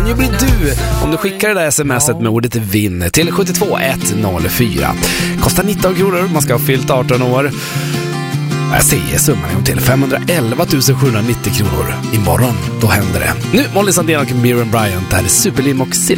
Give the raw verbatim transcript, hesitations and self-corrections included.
kan ju bli du om du skickar det där smset med ordet vinn till sju två ett noll fyra. Kostar nitton kronor, man ska ha fyllt arton år. Jag säger summan om till femhundraelva tusen sjuhundranittio kronor. Imorgon, då händer det. Nu Molly Sandén och Miriam Bryant, det här är Superlim och Sil.